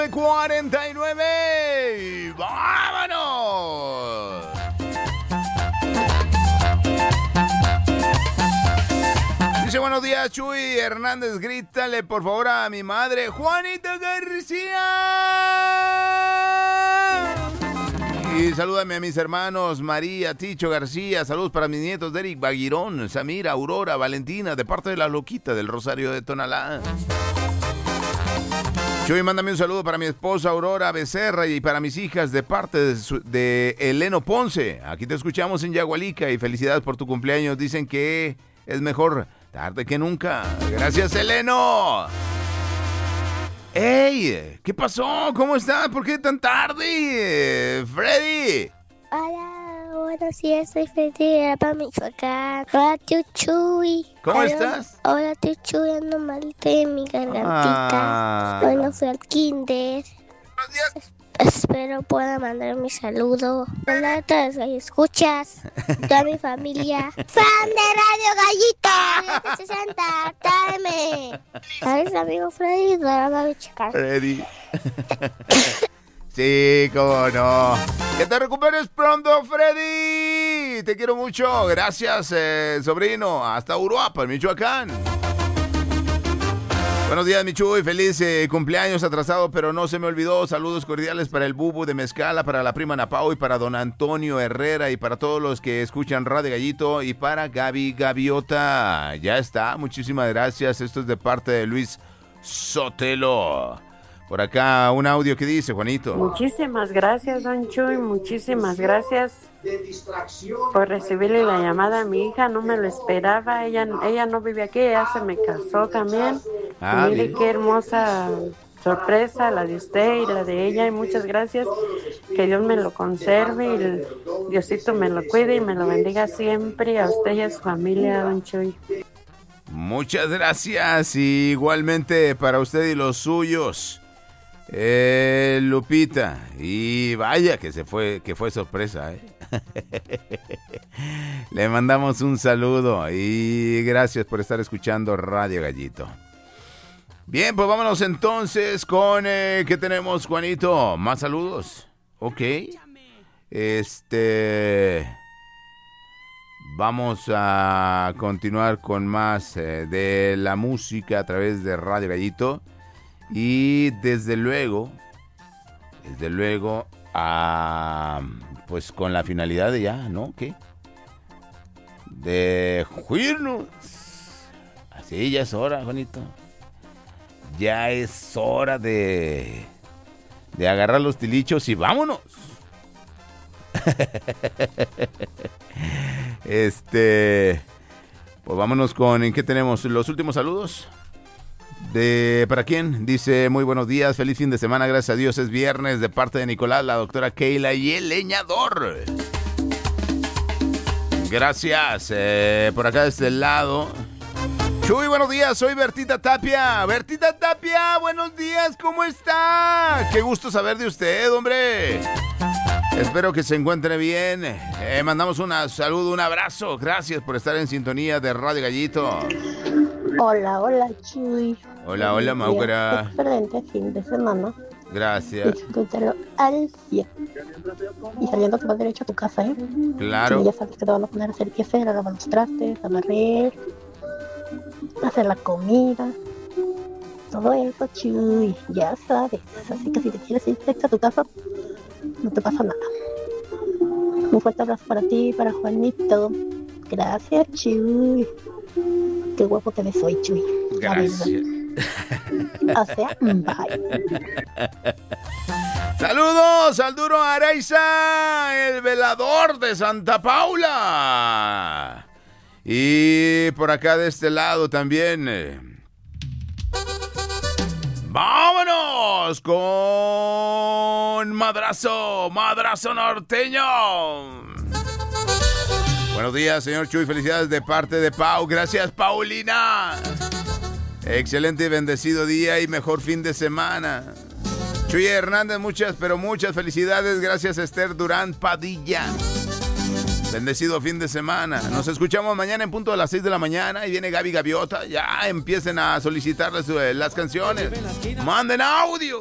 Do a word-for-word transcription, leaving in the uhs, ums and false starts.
cuarenta y nueve. ¡Vámonos! Dice, buenos días, Chuy Hernández, grítale por favor a mi madre, Juanita García. Y salúdame a mis hermanos María, Ticho García. Saludos para mis nietos Derek Baguirón, Samira, Aurora, Valentina, de parte de la loquita del Rosario de Tonalá. Chuy, mándame un saludo para mi esposa Aurora Becerra y para mis hijas de parte de, su, de Eleno Ponce. Aquí te escuchamos en Yagualica y felicidades por tu cumpleaños. Dicen que es mejor tarde que nunca. Gracias, Eleno. ¡Ey! ¿Qué pasó? ¿Cómo estás? ¿Por qué tan tarde? ¡Freddy! Hola, buenos días, soy Freddy de Arapa, Michoacán. Hola, tío Chuy. ¿Cómo Hola, estás? Hola, tío Chuy, ando malita de mi gargantita. Ah. Hoy no fui al kinder. Buenos días. Espero pueda mandar mi saludo. Hola a todos los escuchas, toda mi familia. ¡Fan de Radio Gallito! sesenta, T M. ¿Sabes, amigo Freddy? De Arapa, Michoacán. Freddy. Sí, cómo no. Que te recuperes pronto, Freddy. Te quiero mucho. Gracias, eh, sobrino. Hasta Uruapan, Michoacán. Buenos días, Michuy. Feliz eh, cumpleaños atrasado, pero no se me olvidó. Saludos cordiales para el Bubu de Mezcala, para la prima Napao y para don Antonio Herrera y para todos los que escuchan Radio Gallito y para Gaby Gaviota. Ya está. Muchísimas gracias. Esto es de parte de Luis Sotelo. Por acá un audio que dice, Juanito. Muchísimas gracias, don Chuy, muchísimas gracias por recibirle la llamada a mi hija, no me lo esperaba, ella, ella no vive aquí, ella se me casó también. Ah, y mire bien. qué hermosa sorpresa la de usted y la de ella, y muchas gracias, que Dios me lo conserve y el Diosito me lo cuide y me lo bendiga siempre a usted y a su familia, don Chuy. Muchas gracias, y igualmente para usted y los suyos. Eh, Lupita, y vaya que se fue, que fue sorpresa, ¿eh? Le mandamos un saludo y gracias por estar escuchando Radio Gallito. Bien, pues vámonos entonces con eh, ¿qué tenemos, Juanito? ¿Más saludos? Ok. Este, vamos a continuar con más eh, de la música a través de Radio Gallito. Y desde luego, desde luego, ah, pues con la finalidad de ya, ¿no? ¿Qué? De juirnos. Así ya es hora, Juanito. Ya es hora de, de agarrar los tilichos y vámonos. Este, pues vámonos con, ¿en qué tenemos? Los últimos saludos. De, ¿para quién? Dice, muy buenos días, feliz fin de semana, gracias a Dios, es viernes, de parte de Nicolás, la doctora Keila y el leñador. Gracias, eh, por acá de este lado. Chuy, buenos días, soy Bertita Tapia. Bertita Tapia, buenos días, ¿cómo está? Qué gusto saber de usted, hombre. Espero que se encuentre bien. Eh, mandamos un saludo, un abrazo, gracias por estar en sintonía de Radio Gallito. Hola, hola, Chuy. Hola, hola, Maugara. Excelente fin de semana. Gracias. Disfrútalo al cien. Y saliendo te vas derecho a tu casa, ¿eh? Claro. Y ya sabes que te van a poner a hacer el quehacer, a lavar los trastes, a barrer, a hacer la comida. Todo eso, Chuy, ya sabes. Así que si te quieres ir directo a tu casa, no te pasa nada. Un fuerte abrazo para ti y para Juanito. Gracias, Chuy. Qué guapo te ves hoy, Chuy. Gracias. O sea, bye. Saludos al duro Araiza, el velador de Santa Paula. Y por acá de este lado también. Eh, vámonos con Madrazo, Madrazo Norteño. Buenos días, señor Chuy. Felicidades de parte de Pau. Gracias, Paulina. Excelente y bendecido día y mejor fin de semana. Chuy Hernández, muchas, pero muchas felicidades. Gracias, Esther Durán Padilla. Bendecido fin de semana. Nos escuchamos mañana en punto de las seis de la mañana. Y viene Gaby Gaviota. Ya empiecen a solicitarles las canciones. Manden audio.